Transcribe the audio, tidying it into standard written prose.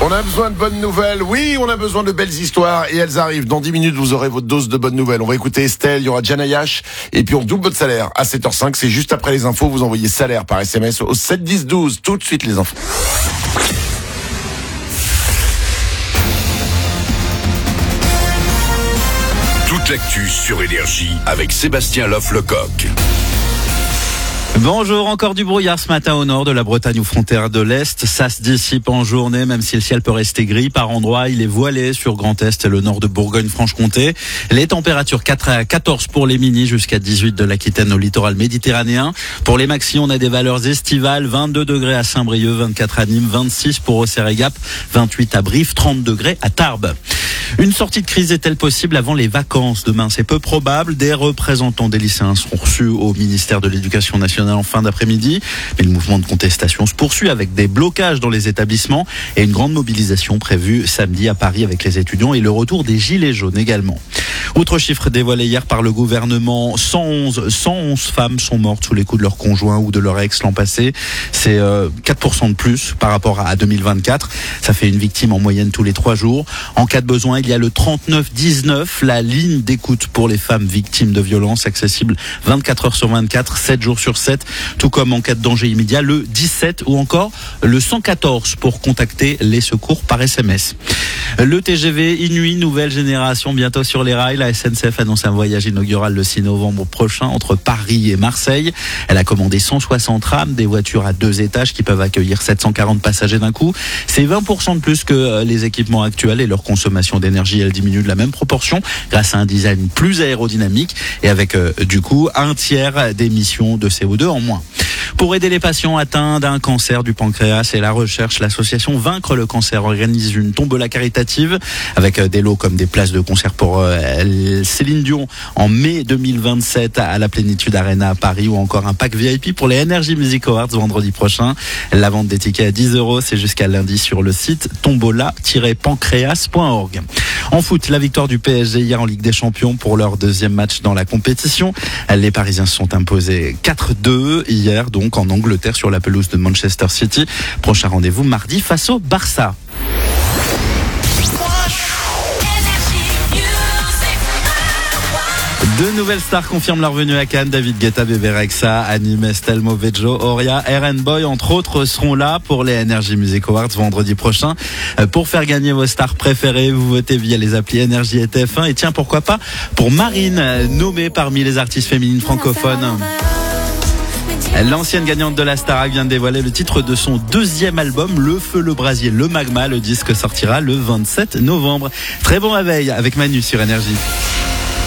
On a besoin de bonnes nouvelles. Oui, on a besoin de belles histoires et elles arrivent. Dans 10 minutes, vous aurez votre dose de bonnes nouvelles. On va écouter Estelle, il y aura Janayash et puis on double votre salaire à 7h05. C'est juste après les infos. Vous envoyez salaire par SMS au 7 10 12. Tout de suite les infos. Toute l'actu sur Énergie avec Sébastien Loff-Lecoq. Bonjour, encore du brouillard ce matin au nord de la Bretagne aux frontières de l'Est. Ça se dissipe en journée, même si le ciel peut rester gris. Par endroits, il est voilé sur Grand Est et le nord de Bourgogne-Franche-Comté. Les températures 4 à 14 pour les minis, jusqu'à 18 de l'Aquitaine au littoral méditerranéen. Pour les maxis, on a des valeurs estivales. 22 degrés à Saint-Brieuc, 24 à Nîmes, 26 pour Auxerre-et-Gap, 28 à Brive, 30 degrés à Tarbes. Une sortie de crise est-elle possible avant les vacances? Demain, c'est peu probable. Des représentants des lycéens seront reçus au ministère de l'Éducation nationale en fin d'après-midi. Mais le mouvement de contestation se poursuit avec des blocages dans les établissements et une grande mobilisation prévue samedi à Paris avec les étudiants et le retour des gilets jaunes également. Autre chiffre dévoilé hier par le gouvernement, 111 femmes sont mortes sous les coups de leur conjoint ou de leur ex l'an passé. C'est 4% de plus par rapport à 2024. Ça fait une victime en moyenne tous les 3 jours. En cas de besoin, il y a le 3919, la ligne d'écoute pour les femmes victimes de violences, accessible 24 heures sur 24, 7 jours sur 7, tout comme en cas de danger immédiat, le 17 ou encore le 114 pour contacter les secours par SMS. Le TGV Inuit, nouvelle génération, bientôt sur les rails. La SNCF annonce un voyage inaugural le 6 novembre prochain entre Paris et Marseille. Elle a commandé 160 rames, des voitures à 2 étages qui peuvent accueillir 740 passagers d'un coup. C'est 20% de plus que les équipements actuels et leur consommation d'énergie, elle diminue de la même proportion grâce à un design plus aérodynamique et avec du coup un tiers d'émissions de CO2 en moins. Pour aider les patients atteints d'un cancer du pancréas et la recherche, l'association Vaincre le cancer organise une tombola caritative avec des lots comme des places de concert pour Céline Dion en mai 2027 à la Plénitude Arena à Paris ou encore un pack VIP pour les Energy Music Awards vendredi prochain. La vente des tickets à 10 €, c'est jusqu'à lundi sur le site tombola-pancréas.org. En foot, la victoire du PSG hier en Ligue des Champions pour leur deuxième match dans la compétition. Les Parisiens se sont imposés 4-2 hier donc en Angleterre sur la pelouse de Manchester City. Prochain rendez-vous mardi face au Barça. Deux nouvelles stars confirment leur venue à Cannes. David Guetta, Bébé Rexha, Anime, Estelle Movejo, Oria, Eren Boy, entre autres, seront là pour les Energy Music Awards vendredi prochain. Pour faire gagner vos stars préférées, vous votez via les applis Énergie et TF1. Et tiens, pourquoi pas pour Marine, nommée parmi les artistes féminines francophones. L'ancienne gagnante de la Starac vient de dévoiler le titre de son deuxième album, Le Feu, le Brasier, le Magma. Le disque sortira le 27 novembre. Très bon réveil avec Manu sur Énergie.